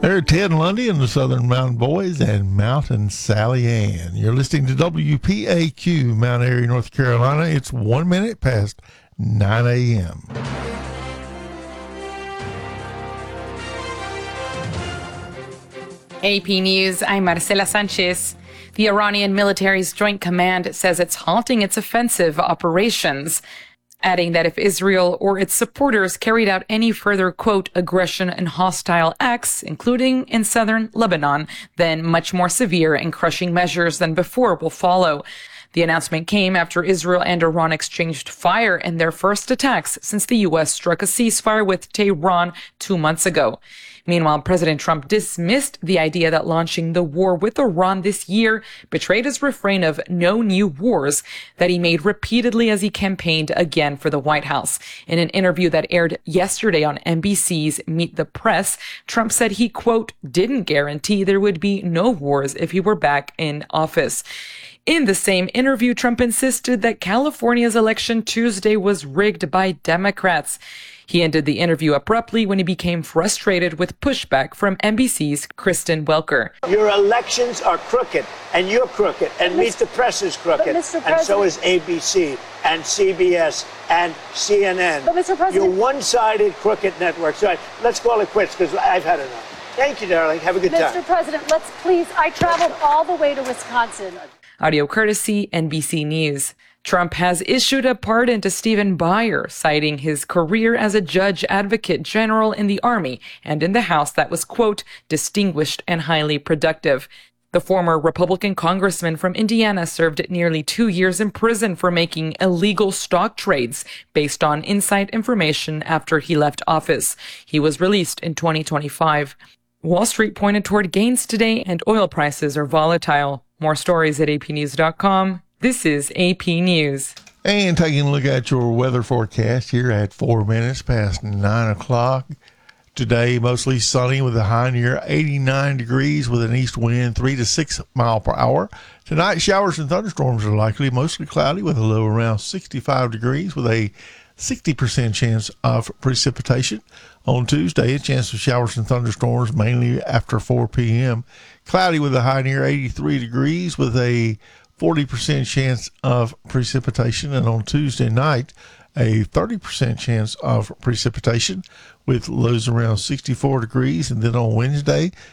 They're Ted Lundy and the Southern Mountain Boys and Mountain Sally Ann. You're listening to WPAQ, Mount Airy, North Carolina. It's 1 minute past 9 a.m. AP News, I'm Marcela Sanchez. The Iranian military's Joint Command says it's halting its offensive operations, adding that if Israel or its supporters carried out any further, quote, aggression and hostile acts, including in southern Lebanon, then much more severe and crushing measures than before will follow. The announcement came after Israel and Iran exchanged fire in their first attacks since the U.S. struck a ceasefire with Tehran 2 months ago. Meanwhile, President Trump dismissed the idea that launching the war with Iran this year betrayed his refrain of no new wars that he made repeatedly as he campaigned again for the White House. In an interview that aired yesterday on NBC's Meet the Press, Trump said he, quote, didn't guarantee there would be no wars if he were back in office. In the same interview, Trump insisted that California's election Tuesday was rigged by Democrats. He ended the interview abruptly when he became frustrated with pushback from NBC's Kristen Welker. Your elections are crooked, and you're crooked, and Meet the Press is crooked, and so is ABC, and CBS, and CNN. But Mr. President, you're one-sided crooked networks. All right, let's call it quits, because I've had enough. Thank you, darling. Have a good time. Mr. President, let's please, I traveled all the way to Wisconsin. Audio courtesy NBC News. Trump has issued a pardon to Stephen Breyer, citing his career as a judge advocate general in the Army and in the House that was, quote, distinguished and highly productive. The former Republican congressman from Indiana served nearly 2 years in prison for making illegal stock trades based on inside information after he left office. He was released in 2025. Wall Street pointed toward gains today, and oil prices are volatile. More stories at apnews.com. This is AP News. And taking a look at your weather forecast here at 4 minutes past 9 o'clock. Today, mostly sunny with a high near 89 degrees with an east wind 3 to 6 mile per hour. Tonight, showers and thunderstorms are likely, mostly cloudy with a low around 65 degrees with a 60% chance of precipitation. On Tuesday, a chance of showers and thunderstorms mainly after 4 p.m. Cloudy with a high near 83 degrees with a 40% chance of precipitation. And on Tuesday night, a 30% chance of precipitation with lows around 64 degrees. And then on Wednesday,